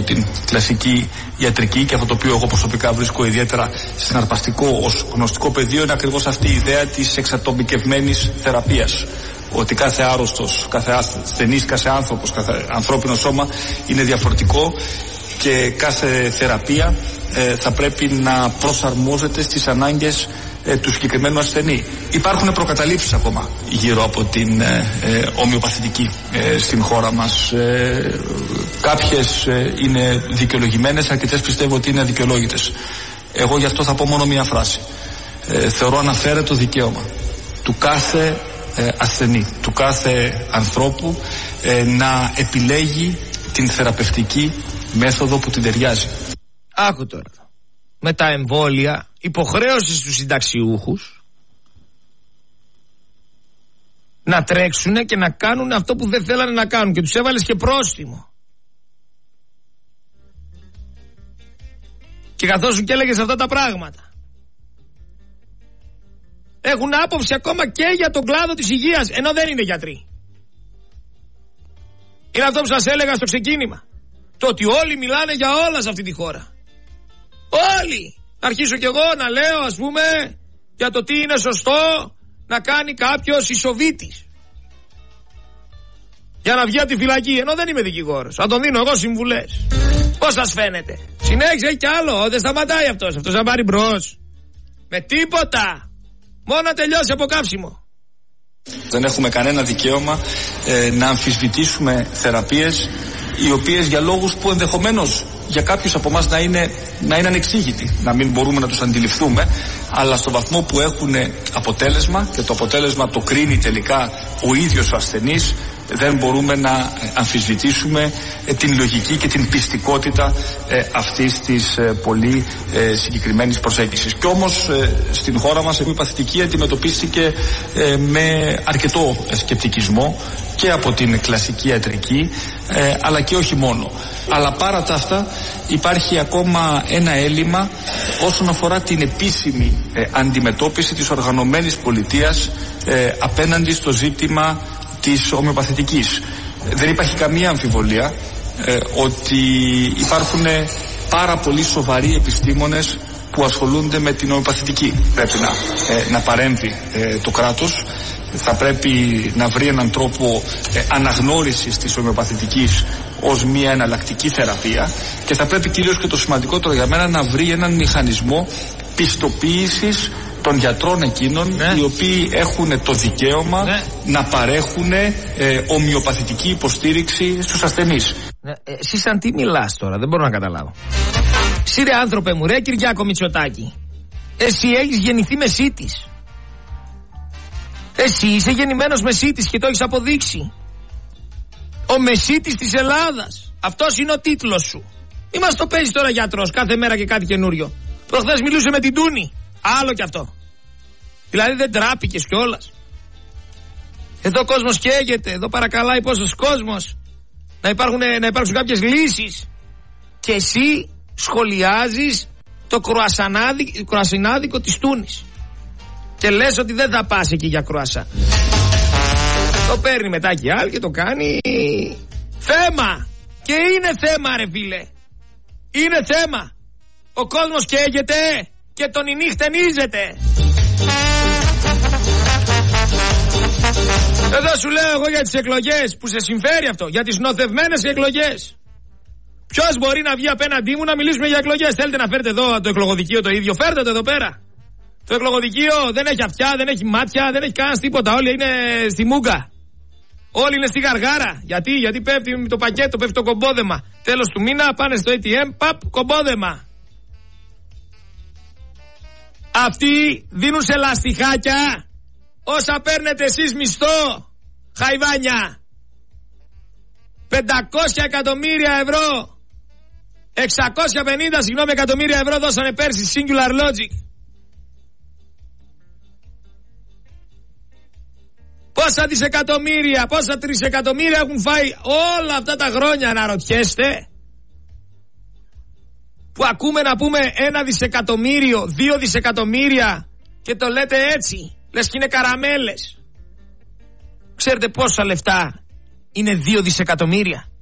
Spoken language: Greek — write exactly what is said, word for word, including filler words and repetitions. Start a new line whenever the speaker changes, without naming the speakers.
την κλασική ιατρική, και αυτό το οποίο εγώ προσωπικά βρίσκω ιδιαίτερα συναρπαστικό ως γνωστικό πεδίο είναι ακριβώς αυτή η ιδέα της εξατομικευμένης θεραπείας. Ότι κάθε άρρωστος, κάθε ασθενής, κάθε άνθρωπος, κάθε ανθρώπινο σώμα είναι διαφορετικό και κάθε θεραπεία ε, θα πρέπει να προσαρμόζεται στις ανάγκες ε, του συγκεκριμένου ασθενή. Υπάρχουν προκαταλήψεις ακόμα γύρω από την ε, ε, ομοιοπαθητική ε, στην χώρα μας. Ε, κάποιες ε, είναι δικαιολογημένες, αρκετές πιστεύω ότι είναι αδικαιολόγητες. Εγώ γι' αυτό θα πω μόνο μία φράση. Ε, θεωρώ αναφέρετο δικαίωμα του κάθε ε, ασθενή, του κάθε ανθρώπου ε, να επιλέγει την θεραπευτική μέθοδο που την ταιριάζει.
Άκου τώρα. Με τα εμβόλια, υποχρέωση στους συνταξιούχους να τρέξουν και να κάνουν αυτό που δεν θέλανε να κάνουν, και τους έβαλες και πρόστιμο. Και καθώς σου και έλεγες αυτά τα πράγματα, έχουν άποψη ακόμα και για τον κλάδο της υγείας, ενώ δεν είναι γιατροί. Είναι αυτό που σας έλεγα στο ξεκίνημα. Το ότι όλοι μιλάνε για όλα σε αυτή τη χώρα. Όλοι. Να αρχίσω κι εγώ να λέω, ας πούμε, για το τι είναι σωστό να κάνει κάποιος ισοβήτης για να βγει από τη φυλακή, ενώ δεν είμαι δικηγόρος. Θα τον δίνω εγώ συμβουλές. Πώς σας φαίνεται? Συνέχισε, έχει κι άλλο. Δεν σταματάει αυτός. Αυτός θα πάρει μπρος. Με τίποτα. Μόνο να τελειώσει από καύσιμο.
Δεν έχουμε κανένα δικαίωμα ε, να αμφισβητήσουμε θεραπείες οι οποίες για λόγους που ενδεχομένως για κάποιους από εμάς να είναι, να είναι ανεξήγητοι, να μην μπορούμε να τους αντιληφθούμε, αλλά στο βαθμό που έχουν αποτέλεσμα και το αποτέλεσμα το κρίνει τελικά ο ίδιος ο ασθενής, δεν μπορούμε να αμφισβητήσουμε την λογική και την πιστικότητα αυτής της πολύ συγκεκριμένης προσέγγισης. Κι όμως στην χώρα μας η ομοιοπαθητική αντιμετωπίστηκε με αρκετό σκεπτικισμό και από την κλασική ιατρική, αλλά και όχι μόνο. Αλλά παρά τα αυτά υπάρχει ακόμα ένα έλλειμμα όσον αφορά την επίσημη αντιμετώπιση της οργανωμένης πολιτείας απέναντι στο ζήτημα της ομοιοπαθητικής. Δεν υπάρχει καμία αμφιβολία ε, ότι υπάρχουν πάρα πολύ σοβαροί επιστήμονες που ασχολούνται με την ομοιοπαθητική. Πρέπει να, ε, να παρέμβει ε, το κράτος, θα πρέπει να βρει έναν τρόπο ε, αναγνώρισης της ομοιοπαθητικής ως μια εναλλακτική θεραπεία, και θα πρέπει κυρίως, και το σημαντικότερο για μένα, να βρει έναν μηχανισμό πιστοποίησης των γιατρών εκείνων, ναι, οι οποίοι έχουν το δικαίωμα, ναι, να παρέχουν ε, ομοιοπαθητική υποστήριξη στους ασθενείς.
Ναι, εσύ σαν τι μιλάς τώρα? Δεν μπορώ να καταλάβω. Εσύ ρε άνθρωπε μου, ρε Κυριάκο Μητσοτάκη, εσύ έχεις γεννηθεί μεσίτης. Εσύ είσαι γεννημένος μεσίτης και το έχεις αποδείξει. Ο μεσίτης της Ελλάδας. Αυτός είναι ο τίτλος σου. Μη μας το παίζει τώρα γιατρός κάθε μέρα και κάτι καινούριο. Προχθές μιλούσε με την Τούνη. Άλλο κι αυτό. Δηλαδή δεν τράπηκες κιόλας. Εδώ ο κόσμος καίγεται. Εδώ παρακαλάει πόσος κόσμος να, υπάρχουν, να υπάρξουν κάποιες λύσεις. Και εσύ σχολιάζεις το κρουασινάδικο της Τούνης. Και λες ότι δεν θα πας εκεί για κρουασά. Το παίρνει μετά και άλλη και το κάνει θέμα. Και είναι θέμα ρε φίλε. Είναι θέμα. Ο κόσμος καίγεται και τον η νύχτενίζεται. Εδώ σου λέω εγώ για τις εκλογές που σε συμφέρει αυτό. Για τις νοθευμένες εκλογές. Ποιος μπορεί να βγει απέναντί μου να μιλήσουμε για εκλογές? Θέλετε να φέρετε εδώ το εκλογοδικείο το ίδιο? Φέρτε το εδώ πέρα. Το εκλογοδικείο δεν έχει αυτιά, δεν έχει μάτια, δεν έχει κανένα τίποτα. Όλοι είναι στη μούγκα. Όλοι είναι στη γαργάρα. Γιατί, γιατί πέφτει το πακέτο, πέφτει το κομπόδεμα. Τέλος του μήνα πάνε στο έι τι εμ, παπ, κομπόδεμα. Αυτοί δίνουν σε λαστιχάκια όσα παίρνετε εσείς μισθό. Χαϊβάνια. πεντακόσια εκατομμύρια ευρώ. εξακόσια πενήντα συγγνώμη εκατομμύρια ευρώ δώσανε πέρσι Singular Logic. Πόσα δισεκατομμύρια, πόσα τρισεκατομμύρια έχουν φάει όλα αυτά τα χρόνια, να ρωτιέστε? Που ακούμε να πούμε ένα δισεκατομμύριο, δύο δισεκατομμύρια και το λέτε έτσι, λες και είναι καραμέλες. Ξέρετε πόσα λεφτά είναι δύο δισεκατομμύρια?